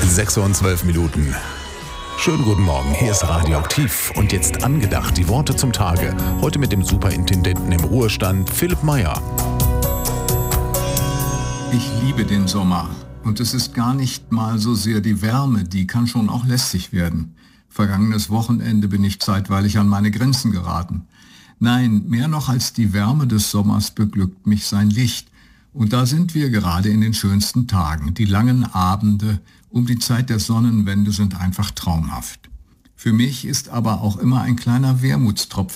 6 Uhr und 12 Minuten. Schönen guten Morgen, hier ist Radioaktiv und jetzt angedacht die Worte zum Tage. Heute mit dem Superintendenten im Ruhestand, Philipp Meyer. Ich liebe den Sommer und es ist gar nicht mal so sehr die Wärme, die kann schon auch lästig werden. Vergangenes Wochenende bin ich zeitweilig an meine Grenzen geraten. Nein, mehr noch als die Wärme des Sommers beglückt mich sein Licht. Und da sind wir gerade in den schönsten Tagen. Die langen Abende um die Zeit der Sonnenwende sind einfach traumhaft. Für mich ist aber auch immer ein kleiner Wermutstropfen